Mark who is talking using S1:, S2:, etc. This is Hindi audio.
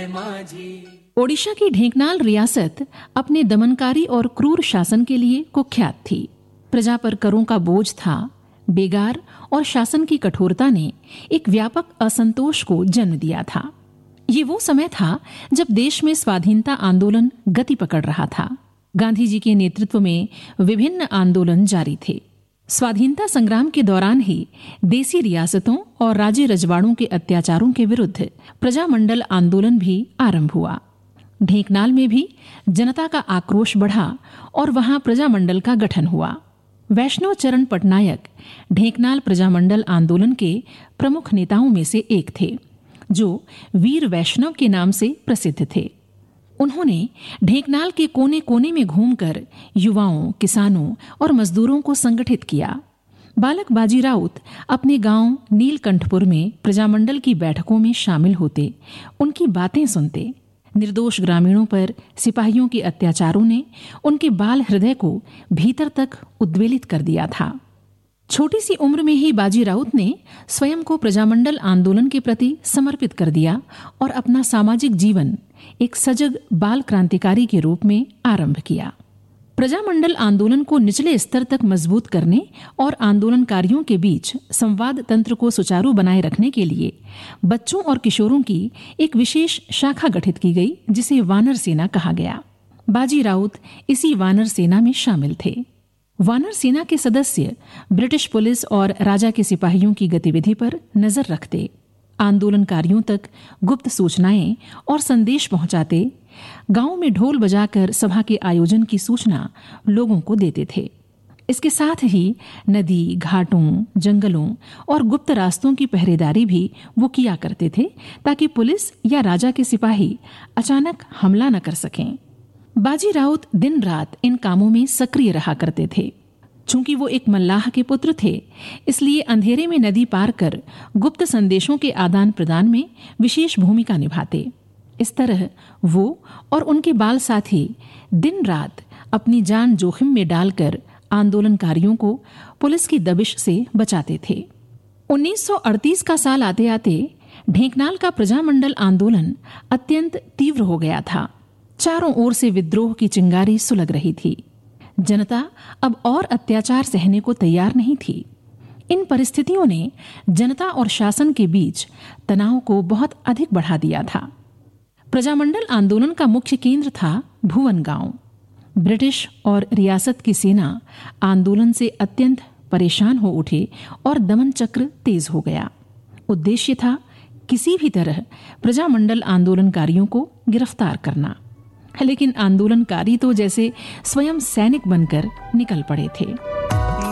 S1: माझी।
S2: ओडिशा की ढेंकनाल रियासत अपने दमनकारी और क्रूर शासन के लिए कुख्यात थी। प्रजा पर करों का बोझ था। बेगार और शासन की कठोरता ने एक व्यापक असंतोष को जन्म दिया था। ये वो समय था जब देश में स्वाधीनता आंदोलन गति पकड़ रहा था। गांधी जी के नेतृत्व में विभिन्न आंदोलन जारी थे। स्वाधीनता संग्राम के दौरान ही देसी रियासतों और राज्य रजवाड़ों के अत्याचारों के विरुद्ध प्रजामंडल आंदोलन भी आरंभ हुआ। ढेंकनाल में भी जनता का आक्रोश बढ़ा और वहां प्रजामंडल का गठन हुआ। वैष्णव चरण पटनायक ढेंकनाल प्रजामंडल आंदोलन के प्रमुख नेताओं में से एक थे, जो वीर वैष्णव के नाम से प्रसिद्ध थे। उन्होंने ढेंकनाल के कोने कोने में घूमकर युवाओं, किसानों और मजदूरों को संगठित किया। बालक बाजी राउत अपने गांव नीलकंठपुर में प्रजामंडल की बैठकों में शामिल होते, उनकी बातें सुनते। निर्दोष ग्रामीणों पर सिपाहियों के अत्याचारों ने उनके बाल हृदय को भीतर तक उद्वेलित कर दिया था। छोटी सी उम्र में ही बाजी राउत ने स्वयं को प्रजामंडल आंदोलन के प्रति समर्पित कर दिया और अपना सामाजिक जीवन एक सजग बाल क्रांतिकारी के रूप में आरंभ किया। प्रजामंडल आंदोलन को निचले स्तर तक मजबूत करने और आंदोलनकारियों के बीच संवाद तंत्र को सुचारू बनाए रखने के लिए बच्चों और किशोरों की एक विशेष शाखा गठित की गई, जिसे वानर सेना कहा गया। बाजी राउत इसी वानर सेना में शामिल थे। वानर सेना के सदस्य ब्रिटिश पुलिस और राजा के सिपाहियों की गतिविधि पर नजर रखते, आंदोलनकारियों तक गुप्त सूचनाएं और संदेश पहुंचाते, गांव में ढोल बजाकर सभा के आयोजन की सूचना लोगों को देते थे। इसके साथ ही नदी, घाटों, जंगलों और गुप्त रास्तों की पहरेदारी भी वो किया करते थे, ताकि पुलिस या राजा के सिपाही अचानक हमला न कर सकें। बाजी राउत दिन रात इन कामों में सक्रिय रहा करते थे। चूंकि वो एक मल्लाह के पुत्र थे, इसलिए अंधेरे में नदी पार कर गुप्त संदेशों के आदान प्रदान में विशेष भूमिका निभाते। इस तरह वो और उनके बाल साथी दिन रात अपनी जान जोखिम में डालकर आंदोलनकारियों को पुलिस की दबिश से बचाते थे। 1938 का साल आते आते ढेंकनाल का प्रजामंडल आंदोलन अत्यंत तीव्र हो गया था। चारों ओर से विद्रोह की चिंगारी सुलग रही थी। जनता अब और अत्याचार सहने को तैयार नहीं थी। इन परिस्थितियों ने जनता और शासन के बीच तनाव को बहुत अधिक बढ़ा दिया था। प्रजामंडल आंदोलन का मुख्य केंद्र था भुवन गांव। ब्रिटिश और रियासत की सेना आंदोलन से अत्यंत परेशान हो उठे और दमन चक्र तेज हो गया। उद्देश्य था किसी भी तरह प्रजामंडल आंदोलनकारियों को गिरफ्तार करना। लेकिन आंदोलनकारी तो जैसे स्वयं सैनिक बनकर निकल पड़े थे।